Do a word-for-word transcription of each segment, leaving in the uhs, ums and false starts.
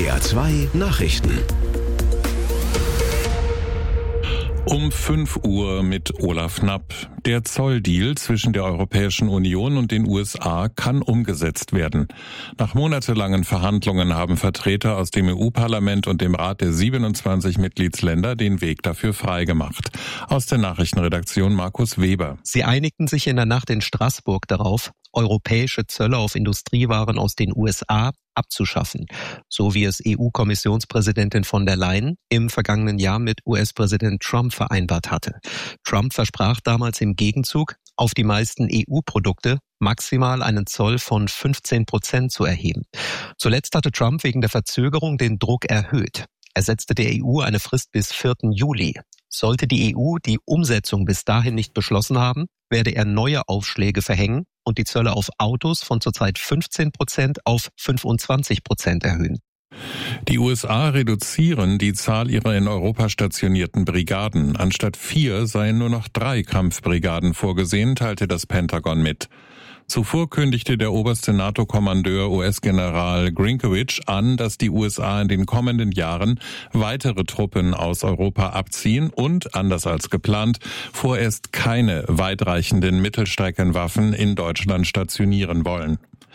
R zwei Nachrichten. Um fünf Uhr mit Olaf Knapp. Der Zolldeal zwischen der Europäischen Union und den U S A kann umgesetzt werden. Nach monatelangen Verhandlungen haben Vertreter aus dem E U-Parlament und dem Rat der siebenundzwanzig Mitgliedsländer den Weg dafür freigemacht. Aus der Nachrichtenredaktion Markus Weber. Sie einigten sich in der Nacht in Straßburg darauf, europäische Zölle auf Industriewaren aus den U S A abzuschaffen, so wie es E U-Kommissionspräsidentin von der Leyen im vergangenen Jahr mit U S-Präsident Trump vereinbart hatte. Trump versprach damals im Gegenzug, auf die meisten E U-Produkte maximal einen Zoll von fünfzehn Prozent zu erheben. Zuletzt hatte Trump wegen der Verzögerung den Druck erhöht. Er setzte der E U eine Frist bis vierten Juli. Sollte die E U die Umsetzung bis dahin nicht beschlossen haben, werde er neue Aufschläge verhängen und die Zölle auf Autos von zurzeit fünfzehn Prozent auf fünfundzwanzig Prozent erhöhen. Die U S A reduzieren die Zahl ihrer in Europa stationierten Brigaden. Anstatt vier seien nur noch drei Kampfbrigaden vorgesehen, teilte das Pentagon mit. Zuvor kündigte der oberste NATO-Kommandeur U S-General Grinkewitsch an, dass die U S A in den kommenden Jahren weitere Truppen aus Europa abziehen und, anders als geplant, vorerst keine weitreichenden Mittelstreckenwaffen in Deutschland stationieren wollen.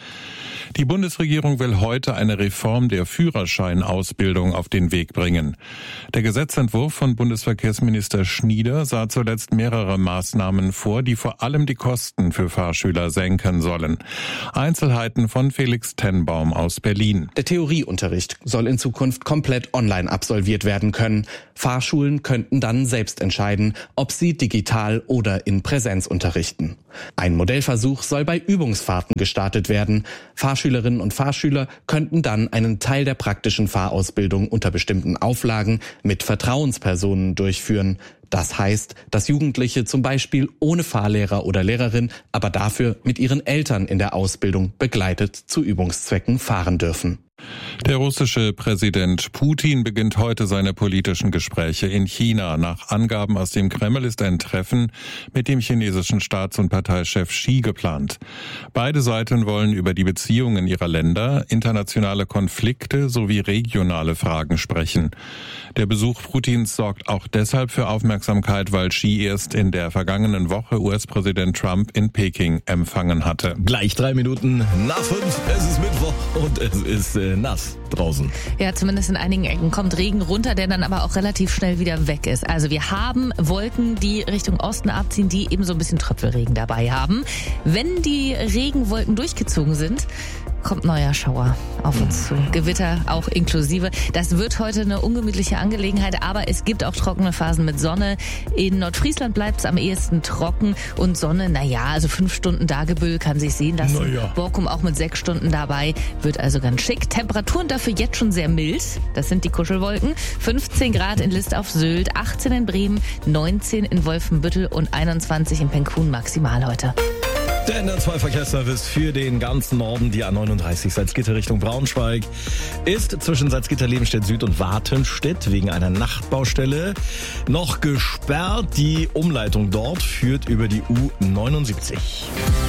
Die Bundesregierung will heute eine Reform der Führerscheinausbildung auf den Weg bringen. Der Gesetzentwurf von Bundesverkehrsminister Schnieder sah zuletzt mehrere Maßnahmen vor, die vor allem die Kosten für Fahrschüler senken sollen. Einzelheiten von Felix Tenbaum aus Berlin. Der Theorieunterricht soll in Zukunft komplett online absolviert werden können. Fahrschulen könnten dann selbst entscheiden, ob sie digital oder in Präsenz unterrichten. Ein Modellversuch soll bei Übungsfahrten gestartet werden. Fahrschülerinnen und Fahrschüler könnten dann einen Teil der praktischen Fahrausbildung unter bestimmten Auflagen mit Vertrauenspersonen durchführen. Das heißt, dass Jugendliche zum Beispiel ohne Fahrlehrer oder Lehrerin, aber dafür mit ihren Eltern in der Ausbildung begleitet zu Übungszwecken fahren dürfen. Der russische Präsident Putin beginnt heute seine politischen Gespräche in China. Nach Angaben aus dem Kreml ist ein Treffen mit dem chinesischen Staats- und Parteichef Xi geplant. Beide Seiten wollen über die Beziehungen ihrer Länder, internationale Konflikte sowie regionale Fragen sprechen. Der Besuch Putins sorgt auch deshalb für Aufmerksamkeit, weil Xi erst in der vergangenen Woche U S-Präsident Trump in Peking empfangen hatte. Gleich drei Minuten nach fünf, es ist Mittwoch und es ist äh, nass draußen. Ja, zumindest in einigen Ecken kommt Regen runter, der dann aber auch relativ schnell wieder weg ist. Also wir haben Wolken, die Richtung Osten abziehen, die eben so ein bisschen Tröpfelregen dabei haben. Wenn die Regenwolken durchgezogen sind, kommt neuer Schauer auf uns zu. Gewitter auch inklusive. Das wird heute eine ungemütliche Angelegenheit, aber es gibt auch trockene Phasen mit Sonne. In Nordfriesland bleibt es am ehesten trocken und Sonne, naja, also fünf Stunden Dagebüll kann sich sehen lassen. Naja. Borkum auch mit sechs Stunden dabei, wird also ganz schick. Temperaturen dafür jetzt schon sehr mild. Das sind die Kuschelwolken. fünfzehn Grad in List auf Sylt, achtzehn in Bremen, neunzehn in Wolfenbüttel und einundzwanzig in Penkun maximal heute. Der N R zwei Verkehrsservice für den ganzen Norden, die A neununddreißig Salzgitter Richtung Braunschweig, ist zwischen Salzgitter, Lebenstedt Süd und Watenstedt wegen einer Nachtbaustelle noch gesperrt. Die Umleitung dort führt über die U neunundsiebzig.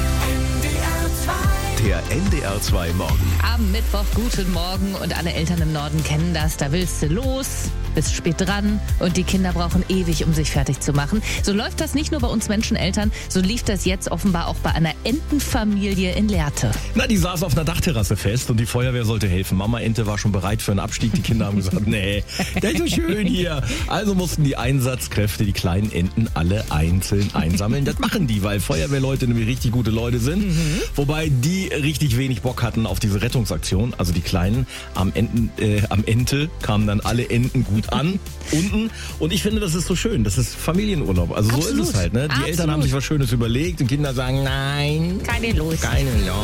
Der N D R zwei Morgen. Am Mittwoch, guten Morgen und alle Eltern im Norden kennen das. Da willst du los, bist spät dran und die Kinder brauchen ewig, um sich fertig zu machen. So läuft das nicht nur bei uns Menscheneltern, so lief das jetzt offenbar auch bei einer Entenfamilie in Lehrte. Na, die saß auf einer Dachterrasse fest und die Feuerwehr sollte helfen. Mama Ente war schon bereit für einen Abstieg. Die Kinder haben gesagt, nee, der ist so schön hier. Also mussten die Einsatzkräfte die kleinen Enten alle einzeln einsammeln. Das machen die, weil Feuerwehrleute nämlich richtig gute Leute sind. Mhm. Wobei die richtig wenig Bock hatten auf diese Rettungsaktion. Also die Kleinen am, Enten, äh, am Ente kamen dann alle Enten gut an, unten. Und ich finde, das ist so schön. Das ist Familienurlaub. Also Absolut. So ist es halt. Ne? Die Absolut. Eltern haben sich was Schönes überlegt und Kinder sagen, nein. Keine Lust. Keine Lust.